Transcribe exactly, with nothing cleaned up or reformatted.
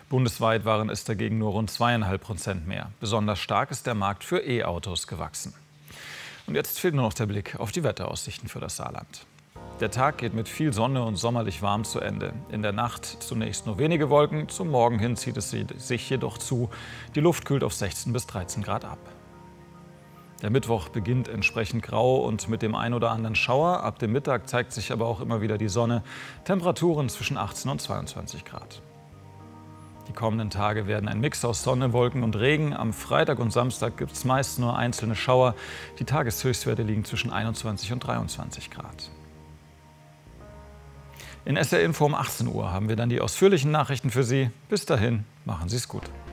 Bundesweit waren es dagegen nur rund zweieinhalb Prozent mehr. Besonders stark ist der Markt für E-Autos gewachsen. Und jetzt fehlt nur noch der Blick auf die Wetteraussichten für das Saarland. Der Tag geht mit viel Sonne und sommerlich warm zu Ende. In der Nacht zunächst nur wenige Wolken, zum Morgen hin zieht es sich jedoch zu. Die Luft kühlt auf sechzehn bis dreizehn Grad ab. Der Mittwoch beginnt entsprechend grau und mit dem ein oder anderen Schauer. Ab dem Mittag zeigt sich aber auch immer wieder die Sonne. Temperaturen zwischen achtzehn und zweiundzwanzig Grad. Die kommenden Tage werden ein Mix aus Sonne, Wolken und Regen. Am Freitag und Samstag gibt es meist nur einzelne Schauer. Die Tageshöchstwerte liegen zwischen einundzwanzig und dreiundzwanzig Grad. In S R Info um achtzehn Uhr haben wir dann die ausführlichen Nachrichten für Sie. Bis dahin, machen Sie es gut.